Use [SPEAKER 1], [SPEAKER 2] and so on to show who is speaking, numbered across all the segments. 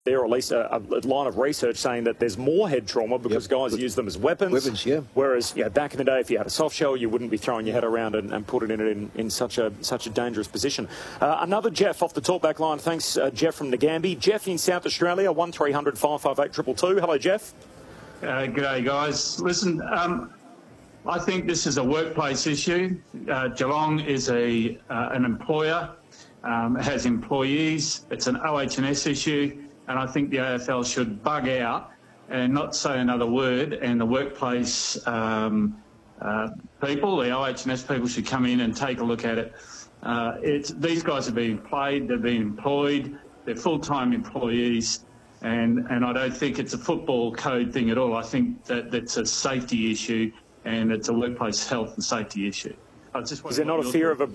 [SPEAKER 1] there, or at least a line of research saying that there's more head trauma because guys use them as weapons. Whereas, back in the day, if you had a soft shell, you wouldn't be throwing your head around and putting it in such a dangerous position. Another Jeff off the talkback line. Thanks, Jeff from Nagambie. Jeff in South Australia, 1300 558 222. Hello, Jeff.
[SPEAKER 2] G'day, guys. Listen, I think this is a workplace issue. Geelong is an employer. It has employees. It's an OH&S issue. And I think the AFL should bug out and not say another word. And the workplace people, the OH&S people, should come in and take a look at it. These guys are being paid. They're being employed. They're full-time employees. And I don't think it's a football code thing at all. I think that that's a safety issue, and it's a workplace health and safety issue.
[SPEAKER 1] Is there not a fear of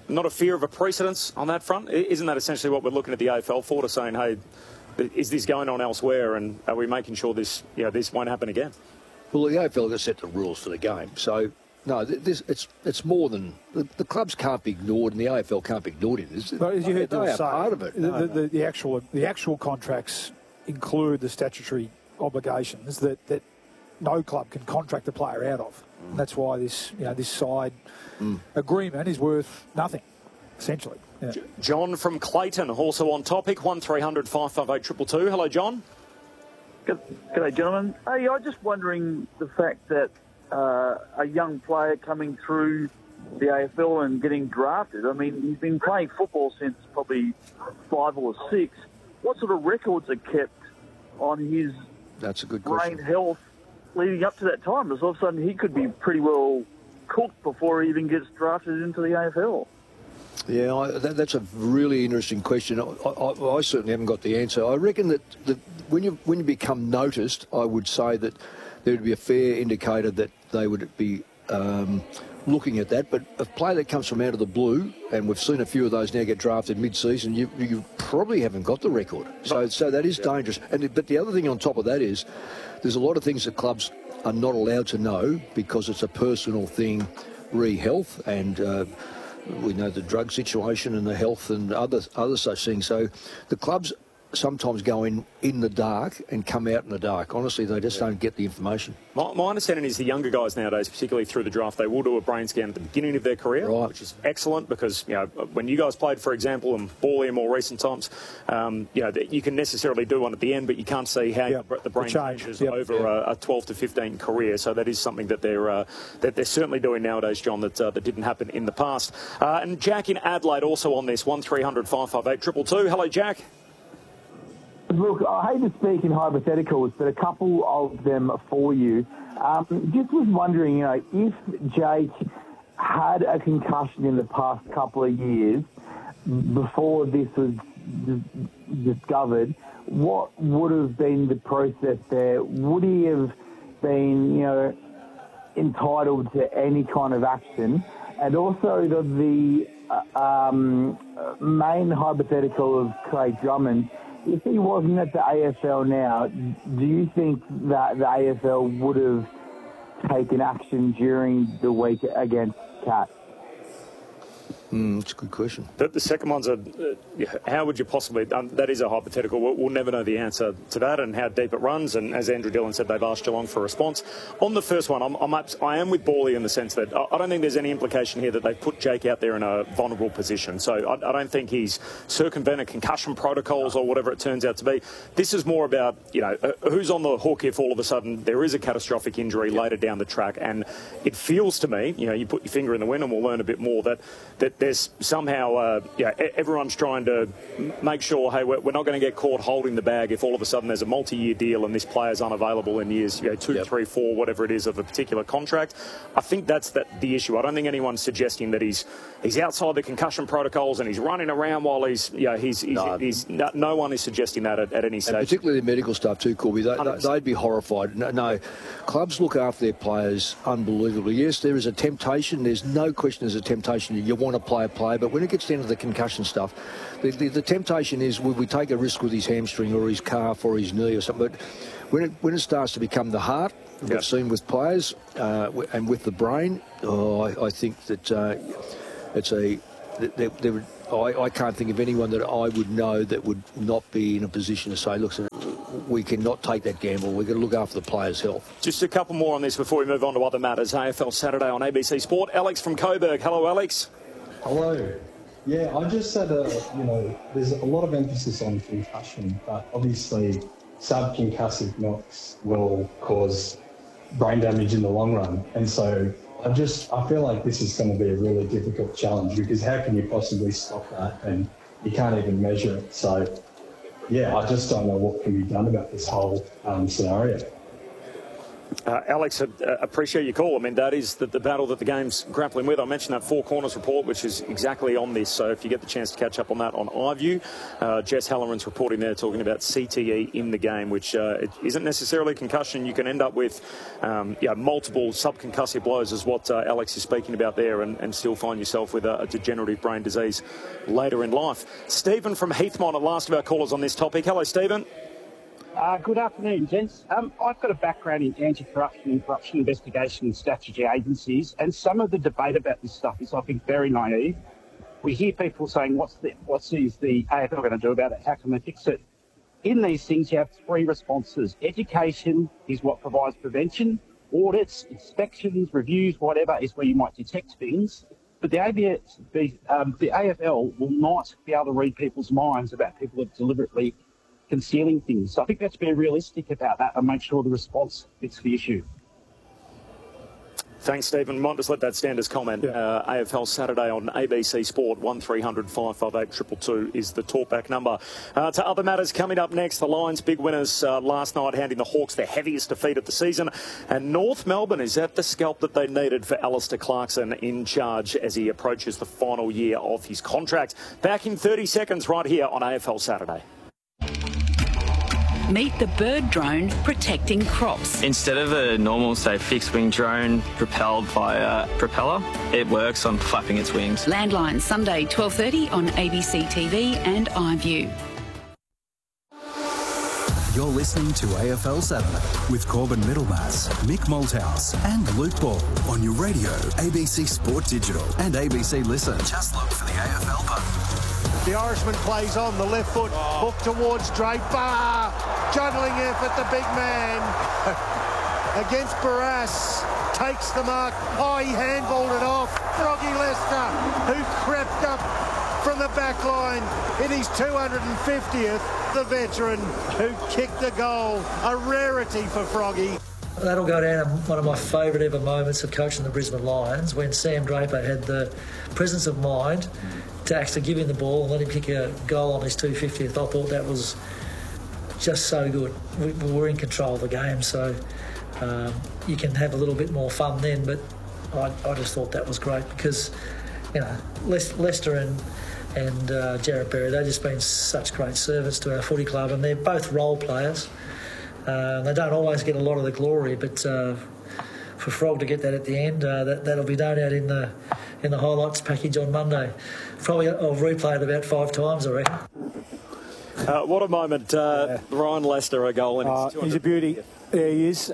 [SPEAKER 1] a precedence on that front? Isn't that essentially what we're looking at the AFL for, to saying, hey, is this going on elsewhere, and are we making sure this won't happen again?
[SPEAKER 3] Well, the AFL has set the rules for the game, so no, it's more than the clubs can't be ignored, and the AFL can't be ignored in this.
[SPEAKER 4] But as you heard
[SPEAKER 3] they are part of it.
[SPEAKER 4] The actual contracts include the statutory obligations that no club can contract a player out of. And that's why this side agreement is worth nothing, essentially. Yeah.
[SPEAKER 1] John from Clayton, also on topic, 1300 558 222. Hello, John.
[SPEAKER 5] G'day, gentlemen. Hey, I'm just wondering the fact that a young player coming through the AFL and getting drafted, I mean, he's been playing football since probably 5 or 6. What sort of records are kept on his
[SPEAKER 3] That's a good
[SPEAKER 5] brain
[SPEAKER 3] question.
[SPEAKER 5] health leading up to that time? Because all of a sudden he could be pretty well cooked before he even gets drafted into the AFL.
[SPEAKER 3] Yeah, that's a really interesting question. I certainly haven't got the answer. I reckon that when you become noticed, I would say that there would be a fair indicator that they would be looking at that. But a player that comes from out of the blue, and we've seen a few of those now get drafted mid-season, you probably haven't got the record. So that is dangerous. But the other thing on top of that is there's a lot of things that clubs are not allowed to know because it's a personal thing, re-health, and we know the drug situation and the health and other such things. So the clubs sometimes go in the dark and come out in the dark. Honestly, they just don't get the information.
[SPEAKER 1] My understanding is the younger guys nowadays, particularly through the draft, they will do a brain scan at the beginning of their career, which is excellent because, when you guys played, for example, and Borley in more recent times, you can necessarily do one at the end, but you can't see how the brain changes over a 12 to 15 career. So that is something that they're certainly doing nowadays, John, that didn't happen in the past. And Jack in Adelaide also on this, 1300 558 222. Hello, Jack.
[SPEAKER 6] Look, I hate to speak in hypotheticals, but a couple of them for you. Just was wondering, if Jake had a concussion in the past couple of years before this was discovered, what would have been the process there? Would he have been, entitled to any kind of action? And also the main hypothetical of Craig Drummond, if he wasn't at the AFL now, do you think that the AFL would have taken action during the week against Cat?
[SPEAKER 3] That's a good question.
[SPEAKER 1] The second one's how would you possibly... that is a hypothetical. We'll never know the answer to that and how deep it runs. And as Andrew Dillon said, they've asked Geelong for a response. On the first one, I am with Borley in the sense that I don't think there's any implication here that they've put Jake out there in a vulnerable position. So I don't think he's circumvented concussion protocols or whatever it turns out to be. This is more about, who's on the hook if all of a sudden there is a catastrophic injury later down the track. And it feels to me, you put your finger in the wind and we'll learn a bit more, that there's somehow, everyone's trying to make sure, hey, we're not going to get caught holding the bag if all of a sudden there's a multi-year deal and this player's unavailable in years 2, 3, 4, whatever it is of a particular contract. I think that's the issue. I don't think anyone's suggesting that he's outside the concussion protocols and he's running around while no one is suggesting that at any stage.
[SPEAKER 3] And particularly the medical stuff too, Corby. They'd be horrified. No, clubs look after their players unbelievably. Yes, there is a temptation. There's no question there's a temptation. You want to play a player, but when it gets down to the concussion stuff, the temptation is, would we take a risk with his hamstring or his calf or his knee or something? But when it starts to become the heart, we've seen with players and with the brain, I think that it's a I can't think of anyone that I would know that would not be in a position to say, look, we cannot take that gamble. We've got to look after the players' health.
[SPEAKER 1] Just a couple more on this before we move on to other matters. AFL Saturday on ABC Sport. Alex from Coburg. Hello, Alex.
[SPEAKER 7] Hello. Yeah, I just said, there's a lot of emphasis on concussion, but obviously subconcussive knocks will cause brain damage in the long run. And so I feel like this is going to be a really difficult challenge, because how can you possibly stop that? And you can't even measure it. So, yeah, I just don't know what can be done about this whole scenario.
[SPEAKER 1] Alex, appreciate your call. I mean, that is the battle that the game's grappling with. I mentioned that Four Corners report, which is exactly on this. So if you get the chance to catch up on that on iView, Jess Halloran's reporting there talking about CTE in the game, which it isn't necessarily concussion. You can end up with multiple subconcussive blows is what Alex is speaking about there, and still find yourself with a degenerative brain disease later in life. Stephen from Heathmont, last of our callers on this topic. Hello, Stephen.
[SPEAKER 8] Good afternoon, gents. I've got a background in anti-corruption and corruption investigation and statutory agencies, and some of the debate about this stuff is, I think, very naive. We hear people saying, what is the AFL going to do about it? How can they fix it? In these things, you have three responses. Education is what provides prevention. Audits, inspections, reviews, whatever, is where you might detect things. But the AFL will not be able to read people's minds about people that deliberately concealing things. So I think that's being realistic about that and make sure the response fits the issue.
[SPEAKER 1] Thanks, Stephen. Might just let that stand as comment. Yeah. AFL Saturday on ABC Sport, 1300 558 222 is the talkback number. To other matters coming up next, the Lions big winners last night, handing the Hawks their heaviest defeat of the season. And North Melbourne is at the scalp that they needed for Alistair Clarkson in charge as he approaches the final year of his contract. Back in 30 seconds right here on AFL Saturday.
[SPEAKER 9] Meet the bird drone protecting crops.
[SPEAKER 10] Instead of a normal, say, fixed-wing drone propelled by a propeller, it works on flapping its wings.
[SPEAKER 9] Landline, Sunday, 12:30 on ABC TV and iView.
[SPEAKER 11] You're listening to AFL Saturday with Corbin Middlemass, Mick Malthouse and Luke Ball on your radio, ABC Sport Digital and ABC Listen. Just look for the AFL button.
[SPEAKER 12] The Irishman plays on the left foot, hook towards Draper. Juggling effort, the big man against Barras. Takes the mark. Oh, he handballed it off. Froggy Lester, who crept up from the back line in his 250th. The veteran who kicked the goal. A rarity for Froggy.
[SPEAKER 13] That'll go down one of my favourite ever moments of coaching the Brisbane Lions, when Sam Draper had the presence of mind to actually give him the ball and let him kick a goal on his 250th. I thought that was just so good. We were in control of the game, so you can have a little bit more fun then, but I just thought that was great because, you know, Leicester and Jarrett Berry, they've just been such great service to our footy club, and they're both role players. They don't always get a lot of the glory, but for Frog to get that at the end, that'll be known out in the highlights package on Monday. Probably I'll replay it about 5 times, I reckon.
[SPEAKER 1] What a moment. Ryan Lester, a goal. And
[SPEAKER 4] he's a beauty. Yeah, he is.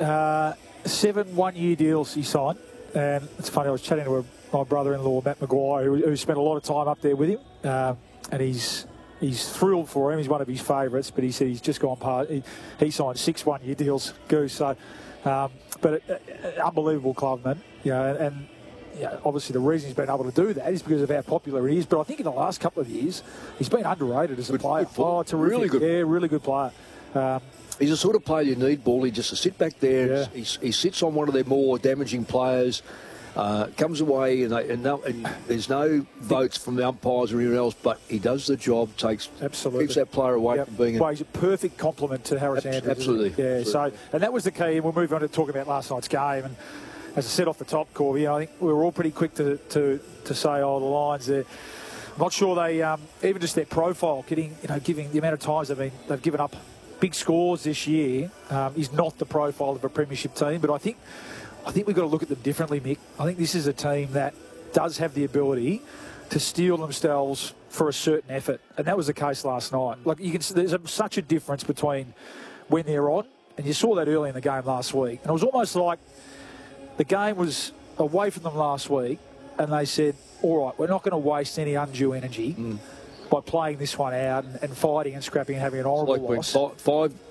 [SPEAKER 4] 7 one-year deals he signed. And it's funny, I was chatting to my brother-in-law, Matt Maguire, who spent a lot of time up there with him. And he's thrilled for him. He's one of his favourites, but he said he's just gone past. He signed 6 one-year deals, Goose. So, but unbelievable club, man. You know, and obviously the reason he's been able to do that is because of how popular he is. But I think in the last couple of years, he's been underrated as a player. It's a really good player.
[SPEAKER 3] He's the sort of player you need, Bally, just to sit back there. Yeah. He sits on one of their more damaging players. Comes away and there's no votes from the umpires or anyone else, but he does the job, keeps that player away from being...
[SPEAKER 4] Well, he's a perfect complement to Harris Andrews.
[SPEAKER 3] Absolutely.
[SPEAKER 4] Yeah, so, and that was the key, and we'll move on to talk about last night's game, and as I said off the top, Corby, I think we were all pretty quick to say, the Lions, I'm not sure they, even just their profile, giving the amount of times they've given up big scores this year is not the profile of a premiership team, but I think we've got to look at them differently, Mick. I think this is a team that does have the ability to steel themselves for a certain effort, and that was the case last night. Like, you can see there's such a difference between when they're on, and you saw that early in the game last week, and it was almost like the game was away from them last week, and they said, all right, we're not going to waste any undue energy by playing this one out and fighting and scrapping and having an horrible loss.